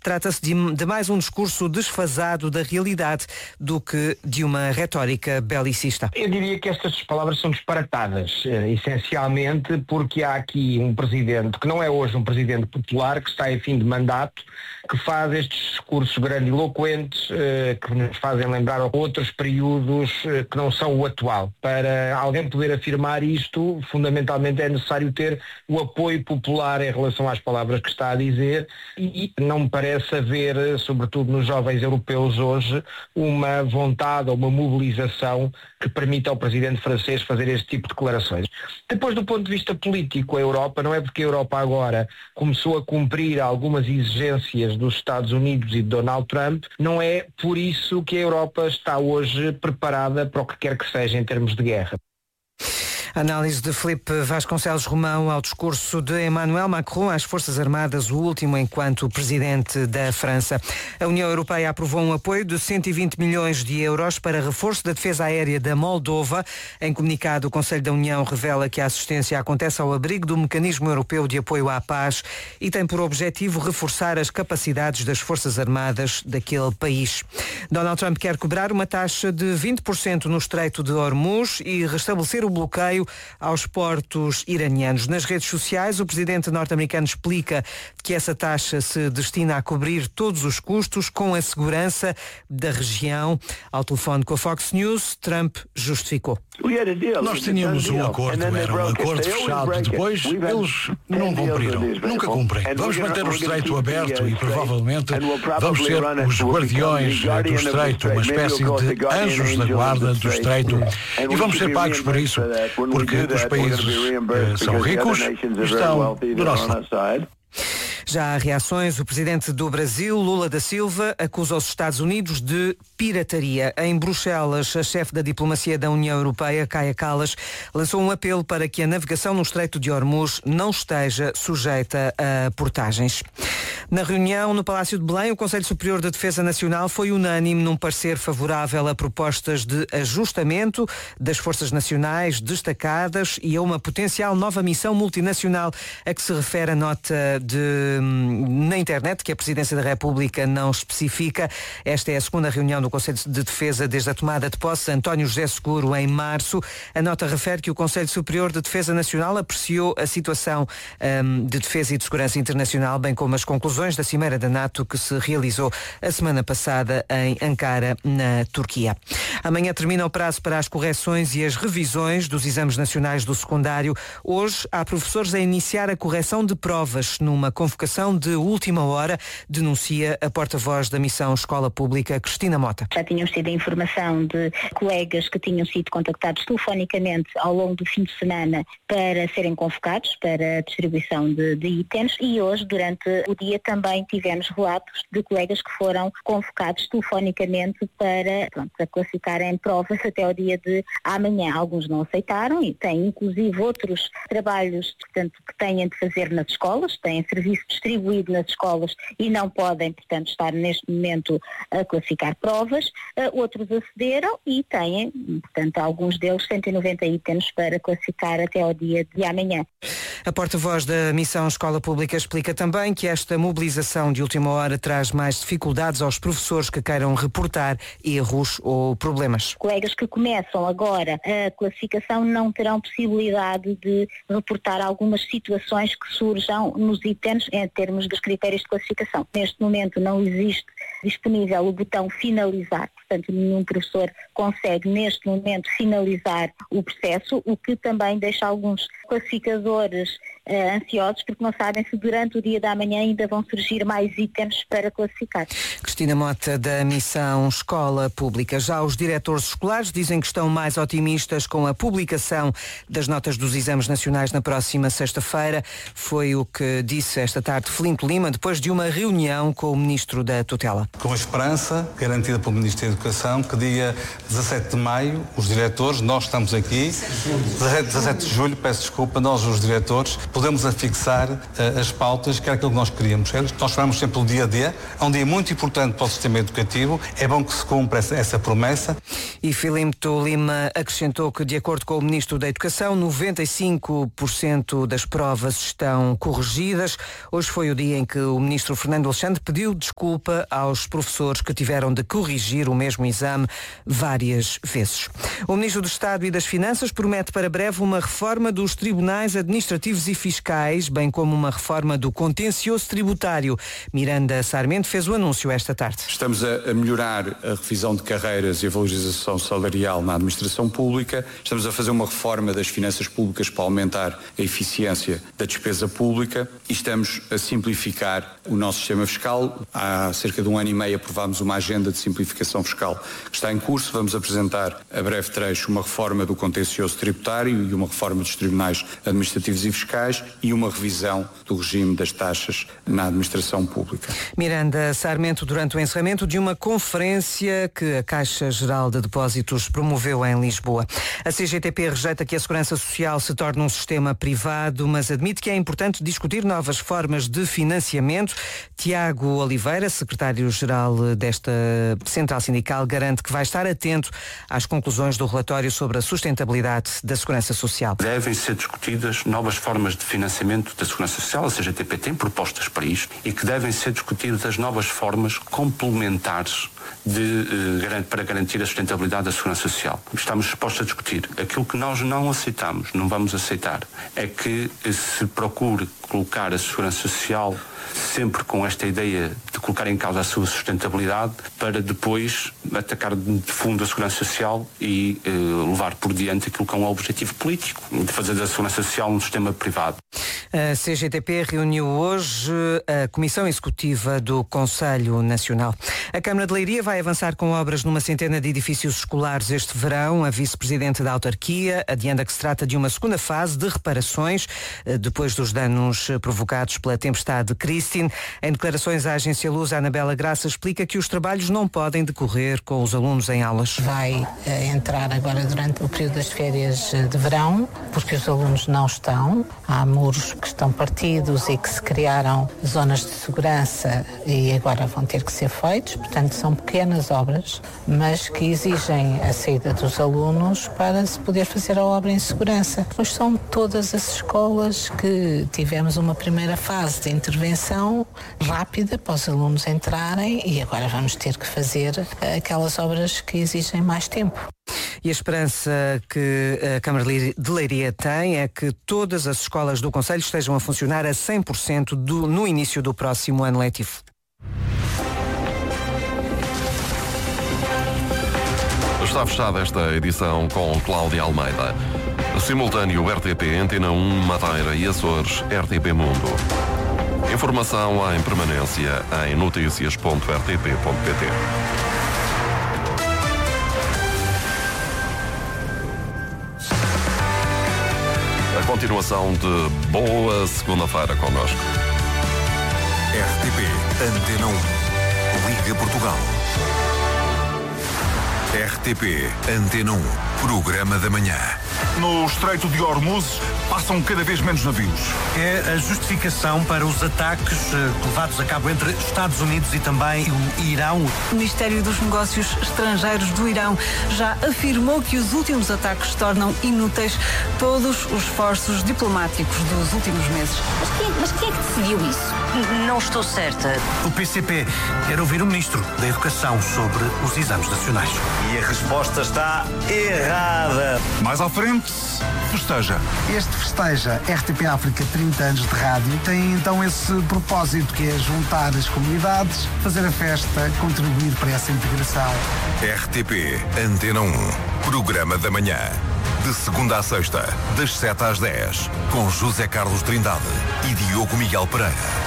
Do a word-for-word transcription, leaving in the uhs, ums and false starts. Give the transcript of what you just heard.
Trata-se de, de mais um discurso desfasado da realidade do que de uma retórica belicista. Eu diria que estas palavras são disparatadas, essencialmente porque há aqui um presidente que não é hoje um presidente popular, que está em fim de mandato, que faz estes discursos grandiloquentes, que nos fazem lembrar outros períodos que não são o atual. Para alguém poder afirmar isto, fundamentalmente é necessário ter o apoio popular em relação às palavras que está a dizer, e não me parece haver, sobretudo nos jovens europeus hoje, uma vontade ou uma mobilização que permita ao presidente francês fazer este tipo de declarações. Depois, do ponto de vista político, a Europa, não é porque a Europa agora começou a cumprir algumas exigências dos Estados Unidos e de Donald Trump, não é por isso que a Europa está hoje preparada para o que quer que seja em termos de guerra. Análise de Filipe Vasconcelos Romão ao discurso de Emmanuel Macron às Forças Armadas, o último enquanto presidente da França. A União Europeia aprovou um apoio de cento e vinte milhões de euros para reforço da defesa aérea da Moldova. Em comunicado, o Conselho da União revela que a assistência acontece ao abrigo do Mecanismo Europeu de Apoio à Paz e tem por objetivo reforçar as capacidades das Forças Armadas daquele país. Donald Trump quer cobrar uma taxa de vinte por cento no Estreito de Hormuz e restabelecer o bloqueio aos portos iranianos. Nas redes sociais, o presidente norte-americano explica que essa taxa se destina a cobrir todos os custos com a segurança da região. Ao telefone com a Fox News, Trump justificou. Nós tínhamos um acordo, era um acordo fechado. Depois, eles não cumpriram, nunca cumprem. Vamos manter o Estreito aberto e provavelmente vamos ser os guardiões do Estreito, uma espécie de anjos da guarda do Estreito, e vamos ser pagos por isso, porque os países eh, são ricos e estão do nosso lado. Já há reações. O presidente do Brasil, Lula da Silva, acusa os Estados Unidos de pirataria. Em Bruxelas, a chefe da diplomacia da União Europeia, Kaja Kallas, lançou um apelo para que a navegação no Estreito de Hormuz não esteja sujeita a portagens. Na reunião no Palácio de Belém, o Conselho Superior de Defesa Nacional foi unânime num parecer favorável a propostas de ajustamento das forças nacionais destacadas e a uma potencial nova missão multinacional, a que se refere a nota de, na internet, que a Presidência da República não especifica. Esta é a segunda reunião do Conselho de Defesa desde a tomada de posse de António José Seguro em março. A nota refere que o Conselho Superior de Defesa Nacional apreciou a situação um, de defesa e de segurança internacional, bem como as conclusões da Cimeira da NATO que se realizou a semana passada em Ankara, na Turquia. Amanhã termina o prazo para as correções e as revisões dos exames nacionais do secundário. Hoje há professores a iniciar a correção de provas numa convocação de última hora, denuncia a porta-voz da Missão Escola Pública, Cristina Mota. Já tínhamos tido a informação de colegas que tinham sido contactados telefonicamente ao longo do fim de semana para serem convocados para a distribuição de, de itens, e hoje, durante o dia, também tivemos relatos de colegas que foram convocados telefonicamente para, pronto, para classificarem provas até ao dia de amanhã. Alguns não aceitaram e têm inclusive outros trabalhos, portanto, que têm de fazer nas escolas, têm serviço distribuído nas escolas e não podem, portanto, estar neste momento a classificar provas. Uh, outros acederam e têm, portanto, alguns deles cento e noventa itens para classificar até ao dia de amanhã. A porta-voz da Missão Escola Pública explica também que esta mobilização de última hora traz mais dificuldades aos professores que queiram reportar erros ou problemas. Colegas que começam agora a classificação não terão possibilidade de reportar algumas situações que surjam nos itens em termos dos critérios de classificação. Neste momento não existe disponível o botão finalizar, portanto nenhum professor consegue neste momento finalizar o processo, o que também deixa alguns classificadores uh, ansiosos porque não sabem se durante o dia da manhã ainda vão surgir mais itens para classificar. Cristina Mota, da Missão Escola Pública. Já os diretores escolares dizem que estão mais otimistas com a publicação das notas dos exames nacionais na próxima sexta-feira. Foi o que disse esta tarde Filinto Lima depois de uma reunião com o Ministro da Tutela. Com a esperança, garantida pelo Ministério da Educação, que dia dezassete de maio, os diretores, nós estamos aqui, dezassete de julho, peço desculpa, nós os diretores, podemos afixar uh, as pautas, que era aquilo que nós queríamos. Nós chamamos sempre o dia D, é um dia muito importante para o sistema educativo, é bom que se cumpra essa, essa promessa. E Filimto Lima acrescentou que, de acordo com o Ministro da Educação, noventa e cinco por cento das provas estão corrigidas. Hoje foi o dia em que o Ministro Fernando Alexandre pediu desculpa aos professores que tiveram de corrigir o mesmo exame várias vezes. O Ministro do Estado e das Finanças promete para breve uma reforma dos tribunais administrativos e fiscais, bem como uma reforma do contencioso tributário. Miranda Sarmento fez o anúncio esta tarde. Estamos a melhorar a revisão de carreiras e a valorização salarial na administração pública. Estamos a fazer uma reforma das finanças públicas para aumentar a eficiência da despesa pública e estamos a simplificar o nosso sistema fiscal. Há cerca de um ano e meio aprovámos uma agenda de simplificação fiscal que está em curso. Vamos apresentar a breve trecho uma reforma do contencioso tributário e uma reforma dos tribunais administrativos e fiscais e uma revisão do regime das taxas na administração pública. Miranda Sarmento, durante o encerramento de uma conferência que a Caixa Geral de Depósitos promoveu em Lisboa. A C G T P rejeita que a Segurança Social se torne um sistema privado, mas admite que é importante discutir novas formas de financiamento. Tiago Oliveira, secretário-geral desta central sindical, garante que vai estar atento às conclusões do relatório sobre a sustentabilidade da Segurança Social. Devem ser discutidas novas formas de financiamento da Segurança Social. A C G T P tem propostas para isto e que devem ser discutidas as novas formas complementares de, eh, para garantir a sustentabilidade da Segurança Social. Estamos dispostos a discutir. Aquilo que nós não aceitamos, não vamos aceitar, é que se procure colocar a Segurança Social sempre com esta ideia de colocar em causa a sua sustentabilidade para depois atacar de fundo a Segurança Social e eh, levar por diante aquilo que é um objetivo político, de fazer da Segurança Social um sistema privado. A C G T P reuniu hoje a Comissão Executiva do Conselho Nacional. A Câmara de Leiria vai avançar com obras numa centena de edifícios escolares este verão. A vice-presidente da autarquia adianta que se trata de uma segunda fase de reparações depois dos danos provocados pela tempestade Christine. Em declarações à agência Luz, a Anabela Graça explica que os trabalhos não podem decorrer com os alunos em aulas. Vai eh, entrar agora durante o período das férias de verão, porque os alunos não estão. Há muros que estão partidos e que se criaram zonas de segurança e agora vão ter que ser feitos. Portanto, são pequenas obras, mas que exigem a saída dos alunos para se poder fazer a obra em segurança. Pois são todas as escolas que tivemos uma primeira fase de intervenção rápida para os alunos entrarem e agora vamos ter que fazer aquelas obras que exigem mais tempo. E a esperança que a Câmara de Leiria tem é que todas as escolas do Conselho estejam a funcionar a cem por cento do, no início do próximo ano letivo. Está fechada esta edição com Cláudia Almeida. Simultâneo R T P, Antena um, Madeira e Açores, R T P Mundo. Informação em permanência em notícias ponto r t p ponto p t. A continuação de boa segunda-feira connosco. R T P, Antena um, Liga Portugal. R T P, Antena um, Programa da Manhã. No Estreito de Hormuz passam cada vez menos navios. É a justificação para os ataques uh, levados a cabo entre Estados Unidos e também o Irão. O Ministério dos Negócios Estrangeiros do Irão já afirmou que os últimos ataques tornam inúteis todos os esforços diplomáticos dos últimos meses. Mas quem, mas quem é que decidiu isso? Não estou certa. O P C P quer ouvir o Ministro da Educação sobre os exames nacionais. E a resposta está errada. Mais à frente, festeja. Este festeja R T P África trinta anos de rádio tem então esse propósito que é juntar as comunidades, fazer a festa, contribuir para essa integração. R T P Antena um, Programa da Manhã. De segunda a sexta, das sete às dez, com José Carlos Trindade e Diogo Miguel Pereira.